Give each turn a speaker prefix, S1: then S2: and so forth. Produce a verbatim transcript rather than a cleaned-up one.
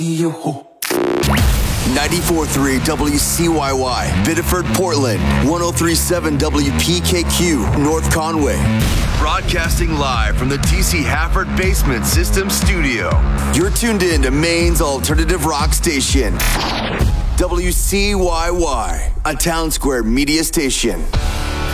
S1: ninety-four point three W C Y Y, Biddeford, Portland. one oh three point seven W P K Q, North Conway. Broadcasting live from the T C Hafford Basement System Studio. You're tuned in to Maine's alternative rock station. W C Y Y, a Town Square media station.